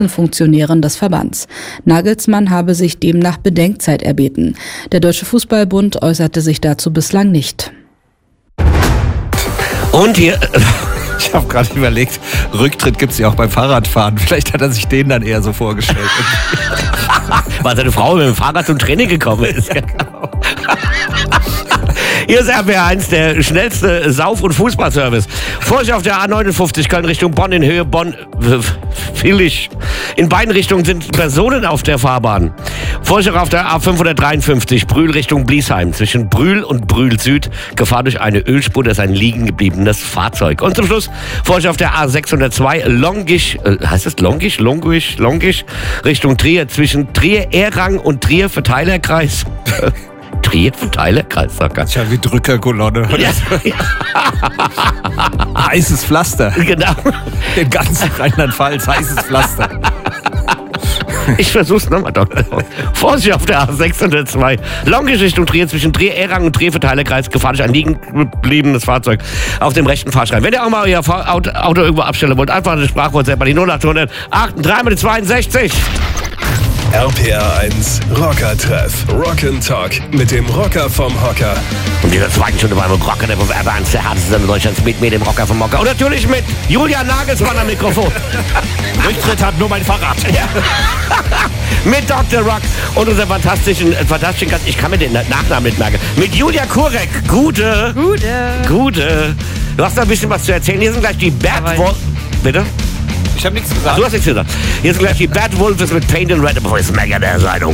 Funktionären des Verbands. Nagelsmann habe sich demnach Bedenkzeit erbeten. Der Deutsche Fußballbund äußerte sich dazu bislang nicht. Und hier, ich habe gerade überlegt, Rücktritt gibt es ja auch beim Fahrradfahren. Vielleicht hat er sich den dann eher so vorgestellt. Weil seine Frau mit dem Fahrrad zum Training gekommen ist. Hier ist RBR1, der schnellste Sauf- und Fußballservice. Vorsicht auf der A59 Köln Richtung Bonn in Höhe Bonn-Villich. In beiden Richtungen sind Personen auf der Fahrbahn. Vorsicht auf der A553 Brühl Richtung Bliesheim. Zwischen Brühl und Brühl Süd Gefahr durch eine Ölspur, das ist ein liegen gebliebenes Fahrzeug. Und zum Schluss Vorsicht auf der A602 Longisch, heißt es Longisch? Longisch Richtung Trier. Zwischen Trier-Errang und Trier-Verteilerkreis. Trier-Verteilerkreis, sag ganz. Ja, wie Drückerkolonne. Ja. Heißes Pflaster. Genau. In ganz Rheinland-Pfalz, heißes Pflaster. Ich versuch's nochmal, Doktor. Vorsicht auf der A602. Longisch Richtung Trier, zwischen Trier-Errang und Trier-Verteilerkreis. Gefahr durch ein liegen gebliebenes Fahrzeug auf dem rechten Fahrstreifen. Wenn ihr auch mal euer Auto irgendwo abstellen wollt, einfach eine Sprachwort bei die 0800 63. RPR1 Rocker-Treff. Rock'n'Talk mit dem Rocker vom Hocker. Und dieser zweiten Stunde beim Rocker der RPR1, der härteste Sender Deutschlands, mit mir, dem Rocker vom Hocker. Und natürlich mit Julian Nagelsmann am Mikrofon. Rücktritt hat nur mein Fahrrad. Ja. Mit Dr. Rock und unserem fantastischen Gast, ich kann mir den Nachnamen nicht merken, mit Julia Kurek. Gute. Du hast noch ein bisschen was zu erzählen. Hier sind gleich die Bad Wolves. Bitte? Ich habe nichts gesagt. Du hast nichts gesagt. Hier sind gleich die Bad Wolves mit Paint and Red, bevor es mega der Sendung.